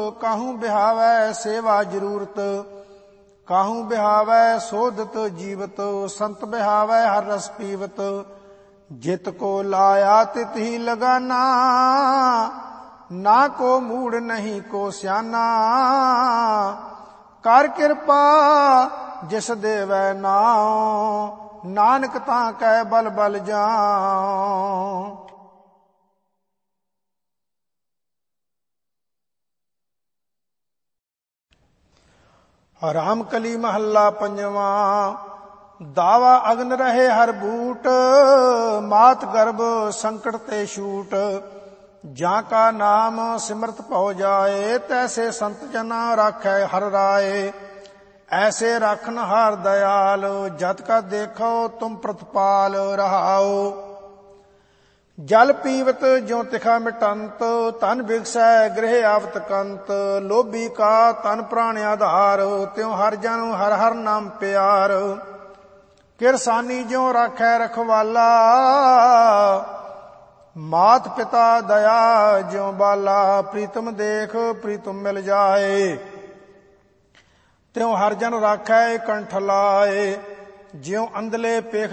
ਕਾਹੂ ਬਿਹਾਵੈ ਸੇਵਾ ਜ਼ਰੂਰਤ। ਕਾਹੂ ਬਿਹਾਵੈ ਸੋਧਤ ਜੀਵਤ, ਸੰਤ ਬਿਹਾਵੈ ਹਰ ਰਸ ਪੀਵਤ। ਜਿਤ ਕੋ ਲਾਇਆ ਤਿਤ ਹੀ ਲਗਾਨਾ, ਨਾ ਕੋ ਮੂੜ ਨਹੀਂ ਕੋ ਸਿਆਨਾ। ਕਰ ਕਿਰਪਾ ਜਿਸ ਦੇਵੈ ਨਾਉ, ਨਾਨਕ ਤਾਂ ਕੈ ਬਲ ਬਲ ਜਾਉ। ਰਾਮ ਕਲੀ ਮਹੱਲਾ ਪੰਜਵਾਂ। ਦਾਵਾ ਅਗਨ ਰਹੇ ਹਰ ਬੂਟ, ਮਾਤ ਗਰਭ ਸੰਕਟ ਤੇ ਛੂਟ। ਜਾਂ ਕਾ ਨਾਮ ਸਿਮਰਤ ਭਉ ਜਾਏ, ਤੈਸੇ ਸੰਤ ਜਨਾ ਰਾਖੈ ਹਰ ਰਾਏ। ਐਸੇ ਰਾਖਨ ਹਾਰ ਦਇਆਲ, ਜਤ ਕਾ ਦੇਖੋ ਤੁਮ ਪ੍ਰਤਪਾਲ ਰਹਾਓ। ਜਲ ਪੀਵਤ ਜਿਉ ਤਿਖਾ ਮਿਟੰਤ, ਤਨ ਬਿਗਸੈ ਗ੍ਰਹਿ ਆਵਤ ਕੰਤ। ਲੋਭੀ ਕਾ ਤਨ ਪ੍ਰਾਣ ਆਧਾਰ, ਤਿਉ ਹਰ ਜਨ ਹਰ ਹਰ ਨਾਮ ਪਿਆਰ। ਕਿਰਸਾਨੀ ਜਿਉ ਰਾਖੈ ਰਖਵਾਲਾ, ਮਾਤ ਪਿਤਾ ਦਇਆ ਜਿਉ ਬਾਲਾ। ਪ੍ਰੀਤਮ ਦੇਖ ਪ੍ਰੀਤਮ ਮਿਲ ਜਾਏ, ਤਿਉ ਹਰ ਜਨ ਰਾਖੈ ਕੰਠ ਲਾਏ। ਜਿਉ ਅੰਧਲੇ ਪੇਖ